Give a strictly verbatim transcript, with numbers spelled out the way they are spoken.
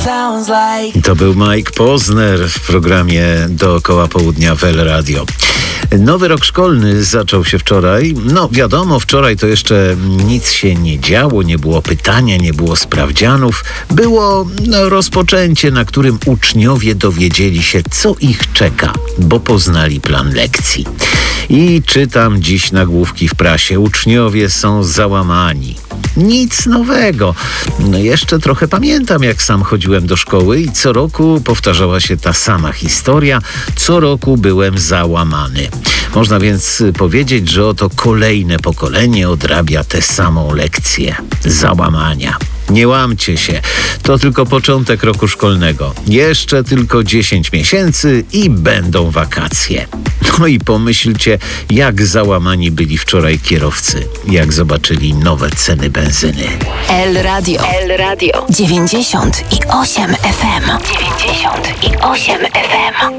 To był Mike Posner w programie Dookoła Południa w El Radio. Nowy rok szkolny zaczął się wczoraj. No wiadomo, wczoraj to jeszcze nic się nie działo, nie było pytania, nie było sprawdzianów. Było no, rozpoczęcie, na którym uczniowie dowiedzieli się, co ich czeka, bo poznali plan lekcji. I czytam dziś nagłówki w prasie. Uczniowie są załamani. Nic nowego. No jeszcze trochę pamiętam, jak sam chodziłem do szkoły i co roku powtarzała się ta sama historia. Co roku byłem załamany. Można więc powiedzieć, że oto kolejne pokolenie odrabia tę samą lekcję załamania. Nie łamcie się, to tylko początek roku szkolnego. Jeszcze tylko dziesięć miesięcy i będą wakacje. No i pomyślcie, jak załamani byli wczoraj kierowcy, jak zobaczyli nowe ceny benzyny. El Radio. El Radio. dziewięćdziesiąt i osiem F M. dziewięćdziesiąt i osiem F M.